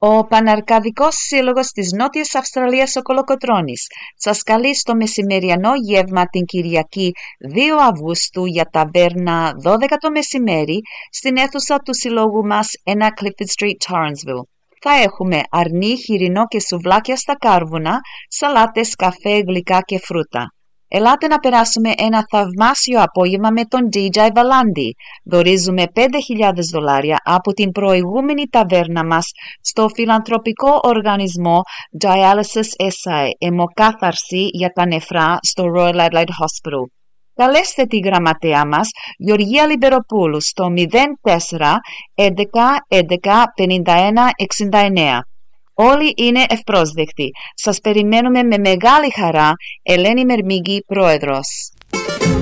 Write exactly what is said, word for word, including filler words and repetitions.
Ο Παναρκαδικός Σύλλογος της Νότιας Αυστραλίας ο Κολοκοτρώνης σας καλεί στο μεσημεριανό γεύμα την Κυριακή δύο Αυγούστου για ταβέρνα δώδεκα το μεσημέρι στην αίθουσα του συλλόγου μας ένα Clifford Street, Torrensville. Θα έχουμε αρνί, χοιρινό και σουβλάκια στα κάρβουνα, σαλάτες, καφέ, γλυκά και φρούτα. Ελάτε να περάσουμε ένα θαυμάσιο απόγευμα με τον ντι τζέι Valandi. Δωρίζουμε πέντε χιλιάδες δολάρια από την προηγούμενη ταβέρνα μας στο φιλανθρωπικό οργανισμό Dialysis ες άι, αιμοκάθαρση για τα νεφρά στο Royal Adelaide Hospital. Καλέστε τη γραμματέα μας, Γεωργία Λιμπεροπούλου, στο μηδέν τέσσερα έντεκα έντεκα πενήντα ένα εξήντα εννέα. Όλοι είναι ευπρόσδεκτοι. Σας περιμένουμε με μεγάλη χαρά. Ελένη Μερμίγκη, Πρόεδρος.